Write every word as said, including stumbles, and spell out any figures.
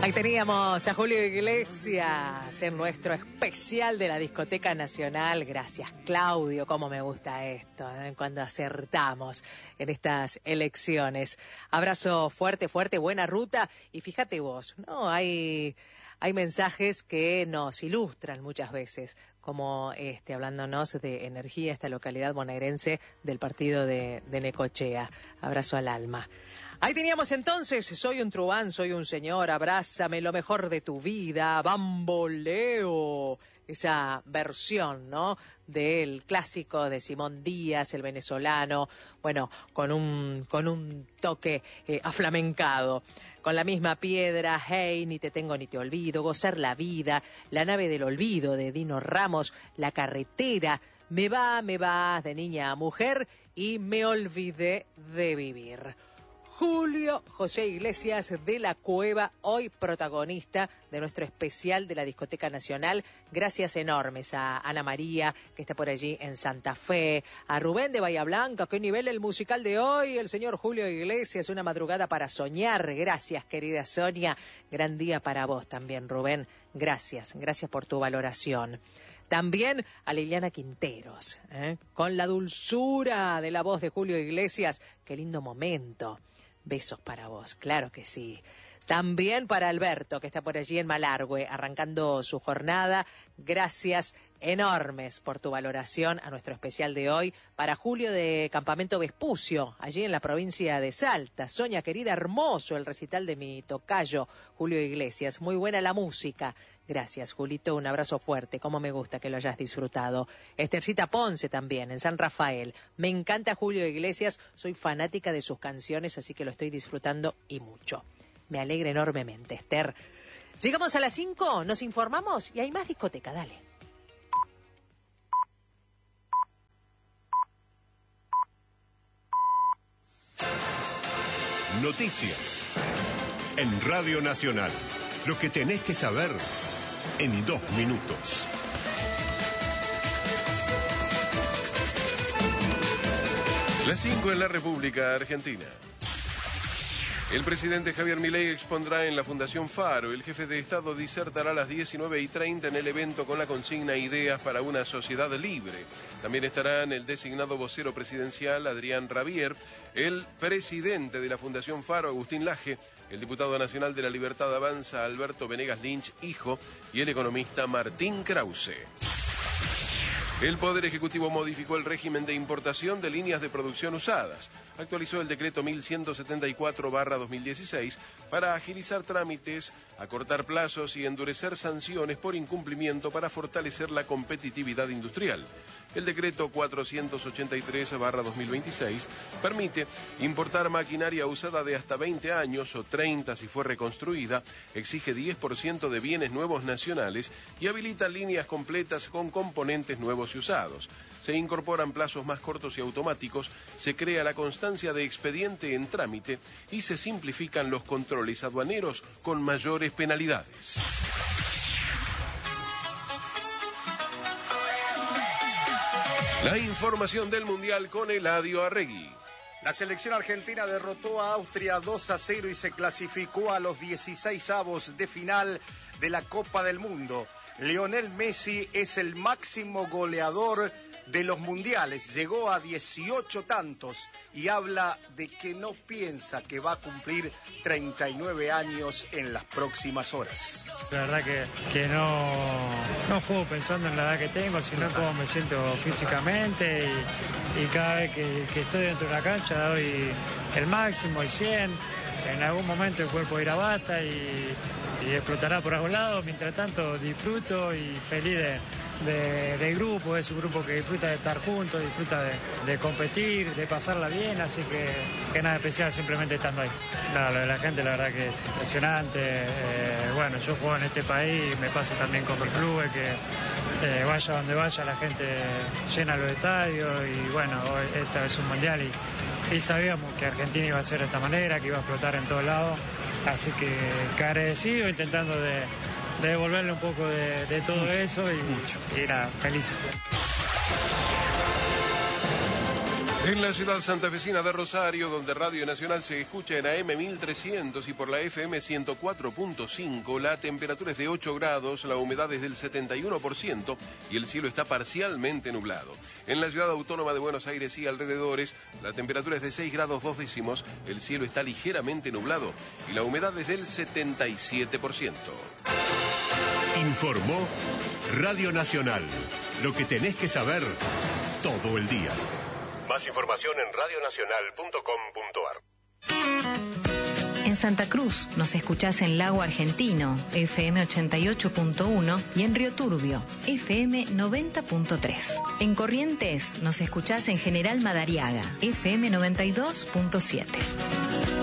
Ahí teníamos a Julio Iglesias en nuestro especial de la Discoteca Nacional. Gracias, Claudio, cómo me gusta esto, ¿eh? Cuando acertamos en estas elecciones. Abrazo fuerte, fuerte, buena ruta. Y fíjate vos, ¿no? Hay, hay mensajes que nos ilustran muchas veces, como este, hablándonos de energía, esta localidad bonaerense del partido de, de Necochea. Abrazo al alma. Ahí teníamos entonces, soy un truán, soy un señor, abrázame lo mejor de tu vida, bamboleo, esa versión, ¿no?, del clásico de Simón Díaz, el venezolano, bueno, con un, con un toque eh, aflamencado. Con la misma piedra, hey, ni te tengo ni te olvido, gozar la vida, la nave del olvido de Dino Ramos, la carretera, me va, me va, de niña a mujer y me olvidé de vivir. Julio José Iglesias de la Cueva, hoy protagonista de nuestro especial de la Discoteca Nacional. Gracias enormes a Ana María, que está por allí en Santa Fe, a Rubén de Bahía Blanca. ¿Qué nivel el musical de hoy? El señor Julio Iglesias, una madrugada para soñar. Gracias, querida Sonia. Gran día para vos también, Rubén. Gracias, gracias por tu valoración. También a Liliana Quinteros, ¿eh? Con la dulzura de la voz de Julio Iglesias. Qué lindo momento. Besos para vos, claro que sí. También para Alberto, que está por allí en Malargüe, arrancando su jornada. Gracias enormes por tu valoración a nuestro especial de hoy. Para Julio de Campamento Vespucio, allí en la provincia de Salta. Sonia, querida, hermoso el recital de mi tocayo, Julio Iglesias. Muy buena la música. Gracias, Julito, un abrazo fuerte. Cómo me gusta que lo hayas disfrutado. Estercita Ponce también, en San Rafael. Me encanta Julio Iglesias, soy fanática de sus canciones, así que lo estoy disfrutando y mucho. Me alegra enormemente, Esther. Llegamos a las cinco, nos informamos y hay más discoteca, dale. Noticias en Radio Nacional. Lo que tenés que saber en dos minutos. Las cinco en la República Argentina. El presidente Javier Milei expondrá en la Fundación Faro. El jefe de Estado disertará a las diecinueve y treinta en el evento con la consigna Ideas para una sociedad libre. También estarán el designado vocero presidencial Adrián Rabier, el presidente de la Fundación Faro Agustín Laje, el diputado nacional de la Libertad Avanza Alberto Venegas Lynch, hijo, y el economista Martín Krause. El Poder Ejecutivo modificó el régimen de importación de líneas de producción usadas. Actualizó el decreto mil ciento setenta y cuatro barra dos mil dieciséis para agilizar trámites, acortar plazos y endurecer sanciones por incumplimiento para fortalecer la competitividad industrial. El decreto cuatrocientos ochenta y tres barra dos mil veintiséis permite importar maquinaria usada de hasta veinte años o treinta si fue reconstruida, exige diez por ciento de bienes nuevos nacionales y habilita líneas completas con componentes nuevos y usados. Se incorporan plazos más cortos y automáticos, se crea la constancia de expediente en trámite y se simplifican los controles aduaneros con mayores penalidades. La información del Mundial con Eladio Arregui. La selección argentina derrotó a Austria dos a cero y se clasificó a los dieciseisavos de final de la Copa del Mundo. Lionel Messi es el máximo goleador de los mundiales, llegó a dieciocho tantos y habla de que no piensa que va a cumplir treinta y nueve años en las próximas horas. La verdad que, que no, no juego pensando en la edad que tengo, sino cómo me siento físicamente y, y cada vez que, que estoy dentro de la cancha doy el máximo, el cien. En algún momento el cuerpo irá basta y, y explotará por algún lado. Mientras tanto disfruto y feliz de, de, de grupo, es un grupo que disfruta de estar juntos, disfruta de, de competir, de pasarla bien, así que, que nada especial, simplemente estando ahí. No, lo de la gente la verdad que es impresionante. Eh, bueno, yo juego en este país, me pasa también con los clubes que eh, vaya donde vaya la gente llena los estadios y bueno, hoy, esta es un mundial y Y sabíamos que Argentina iba a ser de esta manera, que iba a explotar en todos lados. Así que, que agradecido, intentando de, de devolverle un poco de, de todo mucho, eso y, mucho. y nada, feliz. En la ciudad santafesina de Rosario, donde Radio Nacional se escucha en A M mil trescientos y por la F M ciento cuatro punto cinco, la temperatura es de ocho grados, la humedad es del setenta y uno por ciento y el cielo está parcialmente nublado. En la ciudad autónoma de Buenos Aires y alrededores, la temperatura es de seis grados dos décimos, el cielo está ligeramente nublado y la humedad es del setenta y siete por ciento. Informó Radio Nacional. Lo que tenés que saber todo el día. Más información en radio nacional punto com punto ar. En Santa Cruz nos escuchás en Lago Argentino, F M ochenta y ocho punto uno, y en Río Turbio, F M noventa punto tres. En Corrientes nos escuchás en General Madariaga, F M noventa y dos punto siete.